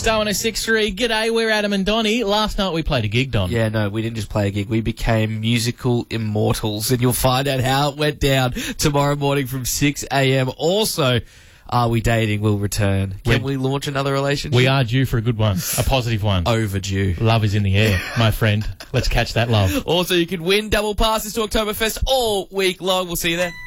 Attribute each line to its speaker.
Speaker 1: Star 106.3, g'day, we're Adam and Donnie. Last night we played a gig, Don.
Speaker 2: Yeah, no, we didn't just play a gig. We became musical immortals, and you'll find out how it went down tomorrow morning from 6 a.m. Also, Are We Dating will return. Can we launch another relationship?
Speaker 1: We are due for a good one, a positive one.
Speaker 2: Overdue.
Speaker 1: Love is in the air, my friend. Let's catch that love.
Speaker 2: Also, you can win double passes to Oktoberfest all week long. We'll see you there.